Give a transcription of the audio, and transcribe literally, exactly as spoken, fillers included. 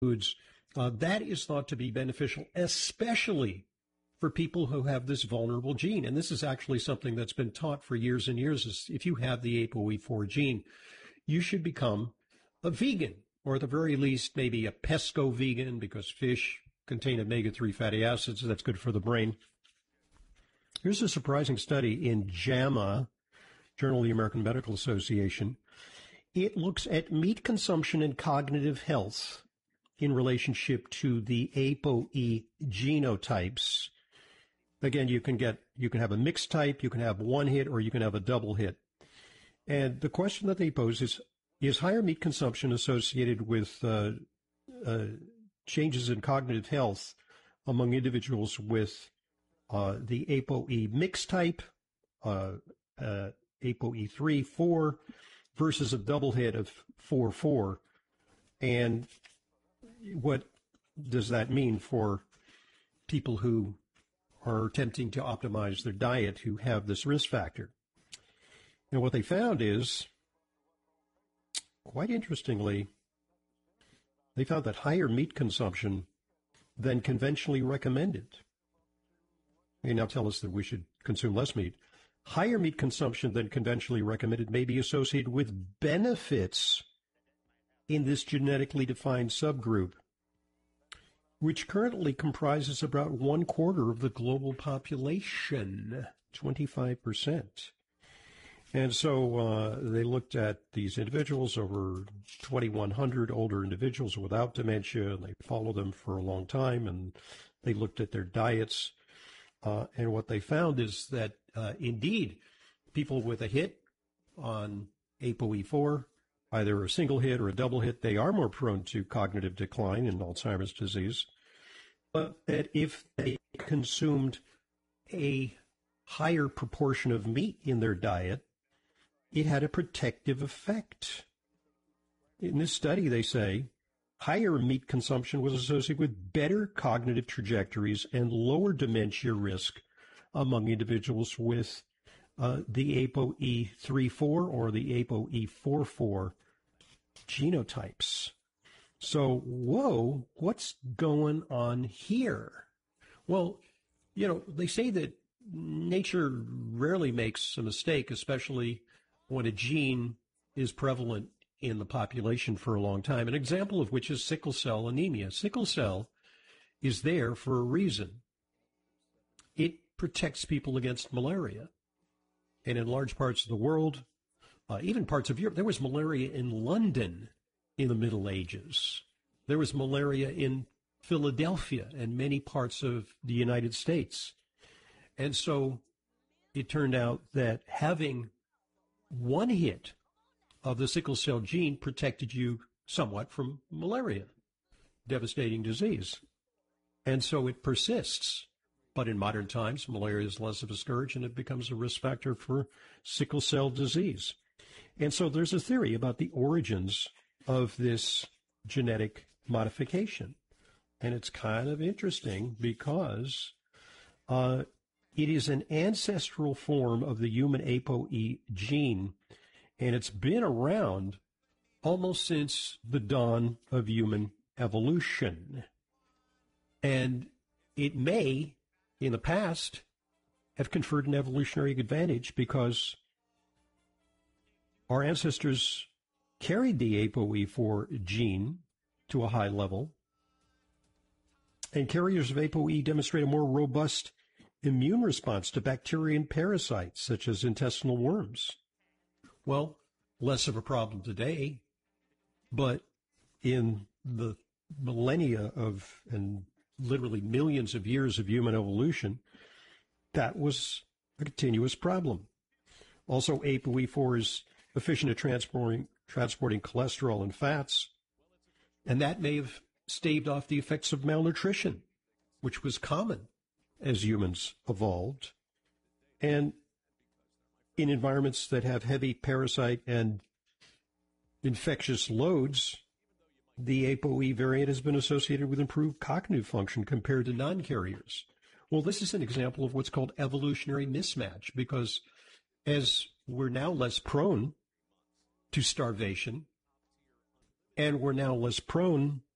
foods, uh, that is thought to be beneficial, especially for people who have this vulnerable gene. And this is actually something that's been taught for years and years, is if you have the A P O E four gene, you should become a vegan, or at the very least, maybe a pesco vegan, because fish contain omega three fatty acids. That's good for the brain. Here's a surprising study in JAMA, Journal of the American Medical Association. It looks at meat consumption and cognitive health in relationship to the A P O E genotypes. Again, you can get, you can have a mixed type, you can have one hit, or you can have a double hit. And the question that they pose is, is higher meat consumption associated with uh, uh, changes in cognitive health among individuals with uh, the A P O E mixed type, uh, uh, A P O E three, four, versus a double hit of four, four? And what does that mean for people who are attempting to optimize their diet who have this risk factor? And what they found is, quite interestingly, they found that higher meat consumption than conventionally recommended. They now tell us that we should consume less meat. Higher meat consumption than conventionally recommended may be associated with benefits in this genetically defined subgroup, which currently comprises about one quarter of the global population, twenty-five percent. And so uh, they looked at these individuals, over twenty-one hundred older individuals without dementia, and they followed them for a long time, and they looked at their diets. Uh, and what they found is that, uh, indeed, people with a hit on A P O E four, either a single hit or a double hit, they are more prone to cognitive decline in Alzheimer's disease. But that if they consumed a higher proportion of meat in their diet, it had a protective effect. In this study, they say, higher meat consumption was associated with better cognitive trajectories and lower dementia risk among individuals with uh, the A P O E three four or the A P O E four four genotypes. So, whoa, what's going on here? Well, you know, they say that nature rarely makes a mistake, especially when a gene is prevalent in the population for a long time. An example of which is sickle cell anemia. Sickle cell is there for a reason. It protects people against malaria. And in large parts of the world, uh, even parts of Europe, there was malaria in London in the Middle Ages. There was malaria in Philadelphia and many parts of the United States. And so it turned out that having one hit of the sickle cell gene protected you somewhat from malaria, devastating disease. And so it persists. But in modern times, malaria is less of a scourge, and it becomes a risk factor for sickle cell disease. And so there's a theory about the origins of this genetic modification. And it's kind of interesting because uh, it is an ancestral form of the human A P O E gene, and it's been around almost since the dawn of human evolution. And it may, in the past, have conferred an evolutionary advantage because our ancestors carried the A P O E four gene to a high level, and carriers of A P O E demonstrate a more robust immune response to bacteria and parasites, such as intestinal worms. Well, less of a problem today, but in the millennia of, and literally millions of years of human evolution, that was a continuous problem. Also, A P O E four is efficient at transporting, transporting cholesterol and fats, and that may have staved off the effects of malnutrition, which was common as humans evolved. And in environments that have heavy parasite and infectious loads, the A P O E variant has been associated with improved cognitive function compared to non-carriers. Well, this is an example of what's called evolutionary mismatch, because as we're now less prone to starvation, and we're now less prone